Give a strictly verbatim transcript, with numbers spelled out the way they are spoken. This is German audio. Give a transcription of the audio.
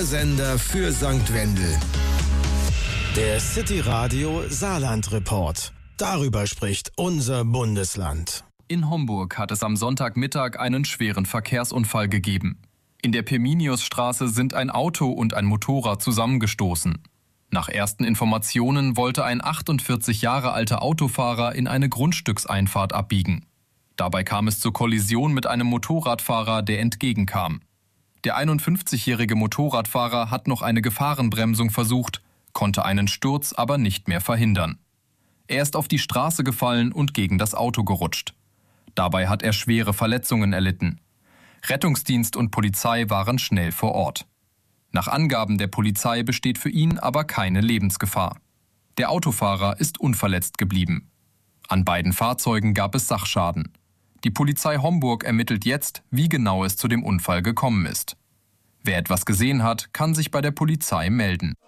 Sender für Sankt Wendel. Der City Radio Saarland Report. Darüber spricht unser Bundesland. In Homburg hat es am Sonntagmittag einen schweren Verkehrsunfall gegeben. In der Pirminiusstraße sind ein Auto und ein Motorrad zusammengestoßen. Nach ersten Informationen wollte ein achtundvierzig Jahre alter Autofahrer in eine Grundstückseinfahrt abbiegen. Dabei kam es zur Kollision mit einem Motorradfahrer, der entgegenkam. Der einundfünfzigjährige Motorradfahrer hat noch eine Gefahrenbremsung versucht, konnte einen Sturz aber nicht mehr verhindern. Er ist auf die Straße gefallen und gegen das Auto gerutscht. Dabei hat er schwere Verletzungen erlitten. Rettungsdienst und Polizei waren schnell vor Ort. Nach Angaben der Polizei besteht für ihn aber keine Lebensgefahr. Der Autofahrer ist unverletzt geblieben. An beiden Fahrzeugen gab es Sachschaden. Die Polizei Homburg ermittelt jetzt, wie genau es zu dem Unfall gekommen ist. Wer etwas gesehen hat, kann sich bei der Polizei melden.